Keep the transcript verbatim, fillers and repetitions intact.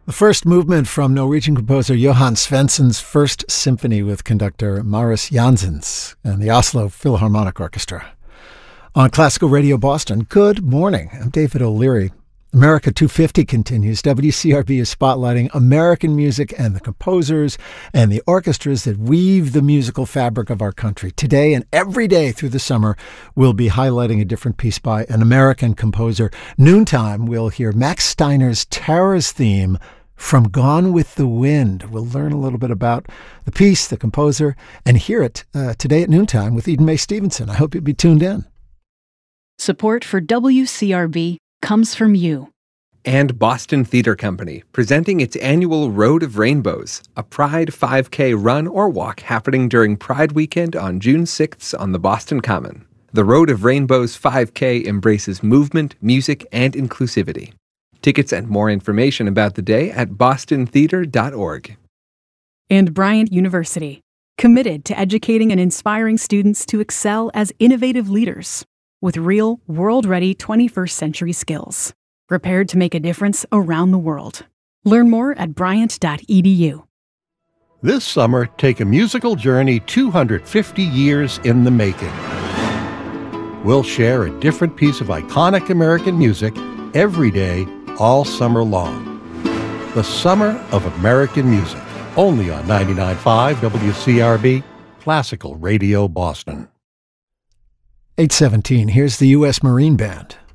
The first movement from Norwegian composer Johan Svensson's First Symphony with conductor Maris Janssens and the Oslo Philharmonic Orchestra. On Classical Radio Boston, good morning. I'm David O'Leary. America two fifty continues. W C R B is spotlighting American music and the composers and the orchestras that weave the musical fabric of our country. Today and every day through the summer, we'll be highlighting a different piece by an American composer. Noontime, we'll hear Max Steiner's Tara's theme from Gone with the Wind. We'll learn a little bit about the piece, the composer, and hear it uh, today at noontime with Eden Mae Stevenson. I hope you'll be tuned in. Support for W C R B comes from you. And Boston Theater Company, presenting its annual Road of Rainbows, a Pride five K run or walk happening during Pride Weekend on June sixth on the Boston Common. The Road of Rainbows five K embraces movement, music, and inclusivity. Tickets and more information about the day at boston theater dot org. And Bryant University, committed to educating and inspiring students to excel as innovative leaders with real, world-ready twenty-first century skills, prepared to make a difference around the world. Learn more at bryant dot e d u. This summer, take a musical journey two hundred fifty years in the making. We'll share a different piece of iconic American music every day, all summer long. The Summer of American Music, only on ninety-nine point five W C R B, Classical Radio Boston. eight seventeen, here's the U S Marine Band.